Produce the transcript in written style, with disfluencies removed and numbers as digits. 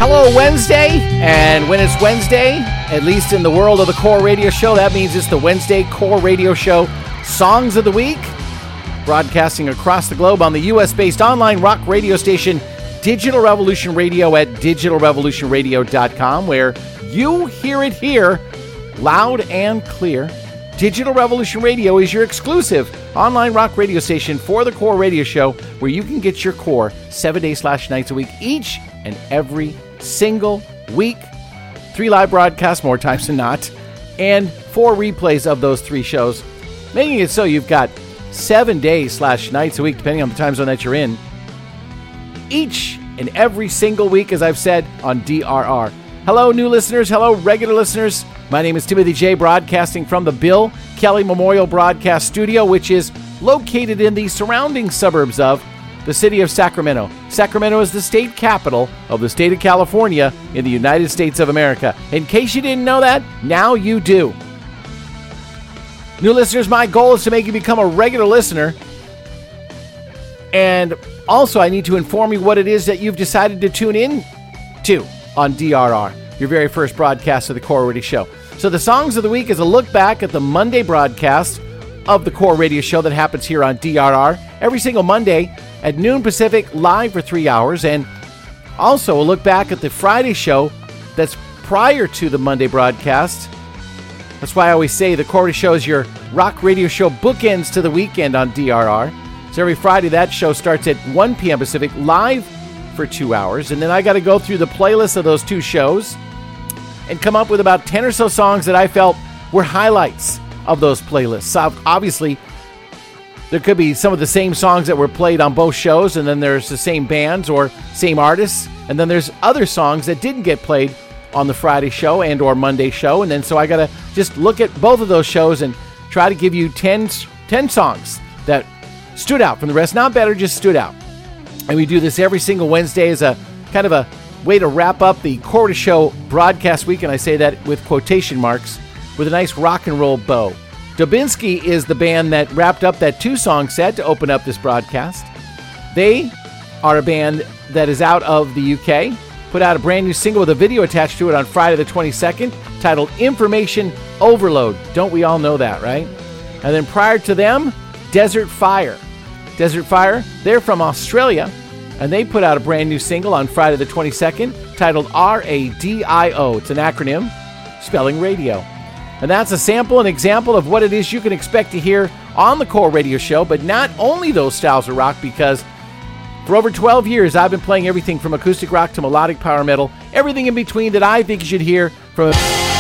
Hello, Wednesday, and when it's Wednesday, at least in the world of the Core Radio Show, that means it's the Wednesday Core Radio Show Songs of the Week, broadcasting across the globe on the U.S.-based online rock radio station Digital Revolution Radio at digitalrevolutionradio.com, where you hear it here, loud and clear. Digital Revolution Radio is your exclusive online rock radio station for the Core Radio Show, where you can get your core 7 days/nights a week, each and every single week. 3 live broadcasts, more times than not, and 4 replays of those 3 shows, making it so you've got 7 days/nights a week, depending on the time zone that you're in, each and every single week, as I've said, on DRR. Hello, new listeners. Hello, regular listeners. My name is Timothy J, broadcasting from the Bill Kelly Memorial Broadcast Studio, which is located in the surrounding suburbs of the city of Sacramento. Sacramento is the state capital of the state of California in the United States of America. In case you didn't know that, now you do. New listeners, my goal is to make you become a regular listener. And also, I need to inform you what it is that you've decided to tune in to on DRR, your very first broadcast of the Core Radio Show. So the Songs of the Week is a look back at the Monday broadcast of the Core Radio Show that happens here on DRR every single Monday at noon Pacific, live for 3 hours, and also a look back at the Friday show that's prior to the Monday broadcast. That's why I always say the Core Radio Show is your rock radio show bookends to the weekend on DRR. So every Friday, that show starts at 1 p.m. Pacific, live for 2 hours, and then I got to go through the playlist of those 2 shows and come up with about 10 or so songs that I felt were highlights of those playlists. So obviously, there could be some of the same songs that were played on both shows, and then there's the same bands or same artists, and then there's other songs that didn't get played on the Friday show and or Monday show, and then so I got to just look at both of those shows and try to give you 10 songs that stood out from the rest. Not better, just stood out. And we do this every single Wednesday as a kind of a way to wrap up the Core Show broadcast week, and I say that with quotation marks, with a nice rock and roll bow. Dubinsky is the band that wrapped up that 2-song set to open up this broadcast. They are a band that is out of the UK, put out a brand new single with a video attached to it on Friday the 22nd, titled Information Overload. Don't we all know that, right? And then prior to them, Desert Fire. Desert Fire, they're from Australia, and they put out a brand new single on Friday the 22nd, titled RADIO. It's an acronym, spelling radio. And that's a sample, an example of what it is you can expect to hear on the Core Radio Show, but not only those styles of rock, because for over 12 years, I've been playing everything from acoustic rock to melodic power metal, everything in between that I think you should hear from